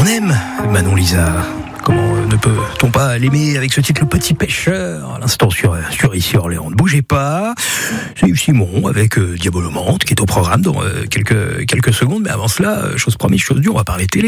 On aime Manon Lisa. Comment ne peut-on pas l'aimer avec ce titre, Le Petit Pêcheur, à l'instant sur Ici Orléans. Ne bougez pas, c'est Yves Simon avec Diabolomante qui est au programme dans quelques secondes. Mais avant cela, chose promise, chose due, on va parler télé.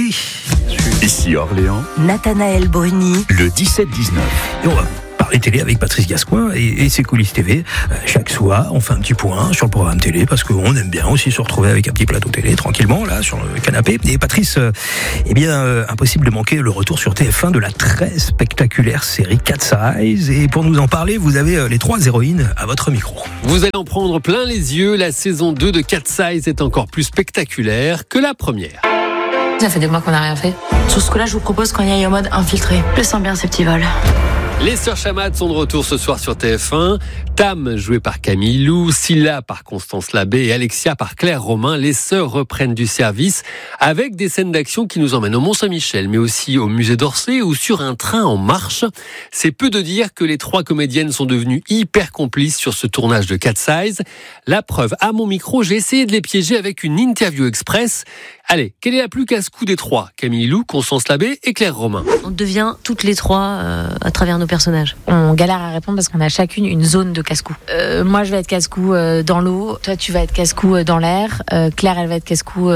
Ici Orléans, Nathanaël Bruni, le 17-19. Et on va parler télé avec Patrice Gascoin et ses coulisses TV. Chaque soir, on fait un petit point sur le programme télé parce qu'on aime bien aussi se retrouver avec un petit plateau télé tranquillement là sur le canapé. Et Patrice, impossible de manquer le retour sur TF1 de la très spectaculaire série Cat's Eyes. Et pour nous en parler, vous avez les 3 héroïnes à votre micro. Vous allez en prendre plein les yeux. La saison 2 de Cat's Eyes est encore plus spectaculaire que la première. Ça fait des mois qu'on n'a rien fait. Sur ce coup-là, je vous propose qu'on y aille en mode infiltré. Je sens bien ces petits vols. Les sœurs Chamat sont de retour ce soir sur TF1. Tam, jouée par Camille Lou, Scylla par Constance Labbé et Alexia par Claire Romain. Les sœurs reprennent du service avec des scènes d'action qui nous emmènent au Mont-Saint-Michel, mais aussi au musée d'Orsay ou sur un train en marche. C'est peu de dire que les 3 comédiennes sont devenues hyper complices sur ce tournage de Cat's Eyes. La preuve, à mon micro, j'ai essayé de les piéger avec une interview express. Allez, quelle est la plus casse-cou des 3 ? Camille Lou, Constance Labbé et Claire Romain. On devient toutes les 3 à travers nos personnages. On galère à répondre parce qu'on a chacune une zone de casse-cou. Moi, je vais être casse-cou dans l'eau. Toi, tu vas être casse-cou dans l'air. Claire, elle va être casse-cou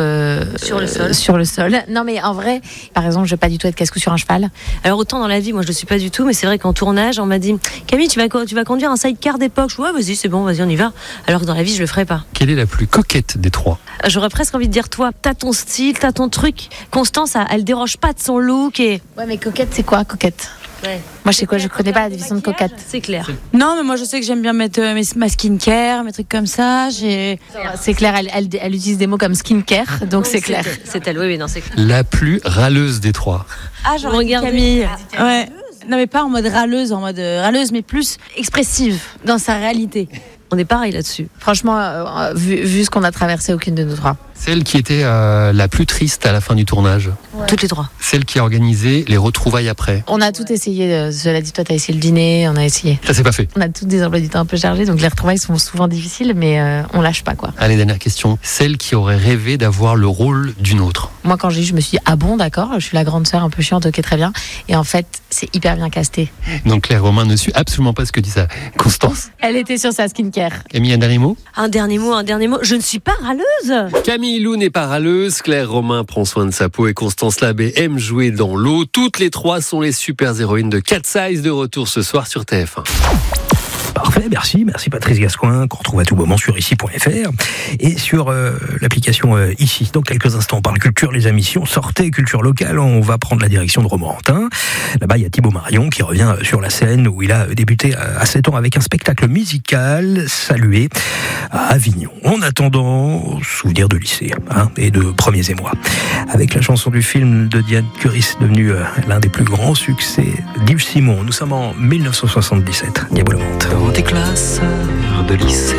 sur le sol. Non, mais en vrai, par exemple, je vais pas du tout être casse-cou sur un cheval. Alors autant dans la vie, moi je le suis pas du tout, mais c'est vrai qu'en tournage, on m'a dit Camille, tu vas conduire un sidecar d'époque. Je dis, ouais, vas-y, c'est bon, vas-y, on y va. Alors que dans la vie, je le ferai pas. Quelle est la plus coquette des 3 ? J'aurais presque envie de dire toi, t'as ton style, t'as ton truc. Constance, elle déroge pas de son look et. Ouais, mais coquette, c'est quoi, coquette ? Ouais. Moi, je sais quoi, je connais pas la définition de coquette. C'est clair. Non, mais moi, je sais que j'aime bien mettre ma skincare, mes trucs comme ça. C'est clair, elle utilise des mots comme skincare, donc c'est clair. C'est elle, oui, non, c'est clair. La plus râleuse des 3. Ah, j'en regarde Camille. Ouais. Non, mais pas en mode râleuse, mais plus expressive dans sa réalité. On est pareil là-dessus. Franchement, vu ce qu'on a traversé, aucune de nous 3. Celle qui était la plus triste à la fin du tournage. Ouais. Toutes les 3. Celle qui a organisé les retrouvailles après. On a tout essayé. Cela dit, toi, t'as essayé le dîner, on a essayé. Ça s'est pas fait. On a tous des emplois du temps un peu chargés, donc les retrouvailles sont souvent difficiles, mais on lâche pas, quoi. Allez, dernière question. Celle qui aurait rêvé d'avoir le rôle d'une autre. Moi, quand j'ai eu, je me suis dit, ah bon, d'accord, je suis la grande sœur un peu chiante, ok, très bien. Et en fait, c'est hyper bien casté. Donc Claire Romain ne suit absolument pas ce que dit ça. Constance. Elle était sur sa skincare. Camille, un dernier mot ? Un dernier mot. Je ne suis pas râleuse. Camille Lou n'est pas râleuse, Claire Romain prend soin de sa peau et Constance Labbé aime jouer dans l'eau. Toutes les 3 sont les super héroïnes de Cat's Eyes, de retour ce soir sur TF1. Parfait, merci Patrice Gascoin, qu'on retrouve à tout moment sur ici.fr et sur l'application Ici. Dans quelques instants, on parle culture, les amis. Si on sortait culture locale, on va prendre la direction de Romorantin. Là-bas, il y a Thibaut Marion qui revient sur la scène où il a débuté à 7 ans avec un spectacle musical salué à Avignon. En attendant, souvenir de lycée et de premiers émois. Avec la chanson du film de Diane Curis, devenue l'un des plus grands succès d'Yves Simon. Nous sommes en 1977. Diabolomante. Dans tes classes de lycée,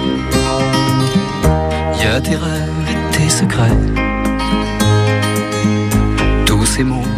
il y a tes rêves et tes secrets. Tous ces mots